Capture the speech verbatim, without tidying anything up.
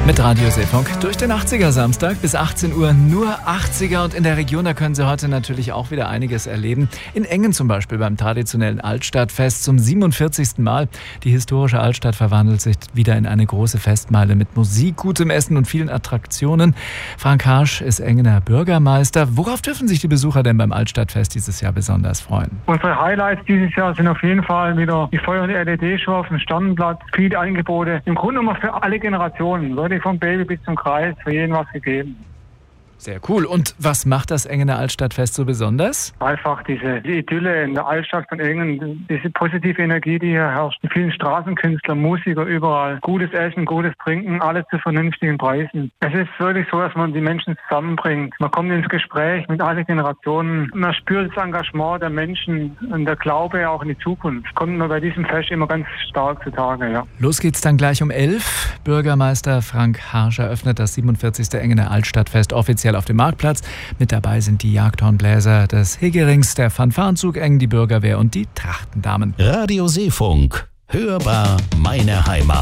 Mit Radio Seefunk durch den achtziger Samstag bis achtzehn Uhr nur achtziger und in der Region, da können Sie heute natürlich auch wieder einiges erleben. In Engen zum Beispiel beim traditionellen Altstadtfest zum siebenundvierzigsten Mal. Die historische Altstadt verwandelt sich wieder in eine große Festmeile mit Musik, gutem Essen und vielen Attraktionen. Frank Harsch ist Engener Bürgermeister. Worauf dürfen sich die Besucher denn beim Altstadtfest dieses Jahr besonders freuen? Unsere Highlights dieses Jahr sind auf jeden Fall wieder die Feuer- und L E D-Show auf dem Sternenplatz, viele Angebote. Im Grunde genommen für alle Generationen, wirklich vom Baby bis zum Kreis, für jeden was gegeben. Sehr cool. Und was macht das Engener Altstadtfest so besonders? Einfach diese die Idylle in der Altstadt von Engen, diese positive Energie, die hier herrscht. Die vielen Straßenkünstler, Musiker überall. Gutes Essen, gutes Trinken, alles zu vernünftigen Preisen. Es ist wirklich so, dass man die Menschen zusammenbringt. Man kommt ins Gespräch mit allen Generationen. Man spürt das Engagement der Menschen und der Glaube auch in die Zukunft. Kommt man bei diesem Fest immer ganz stark zutage, ja. Los geht's dann gleich um elf. Bürgermeister Frank Harsch eröffnet das siebenundvierzigste Engener Altstadtfest offiziell auf dem Marktplatz. Mit dabei sind die Jagdhornbläser des Hegerings, der Fanfarenzug Engen, die Bürgerwehr und die Trachtendamen. Radio Seefunk. Hörbar meine Heimat.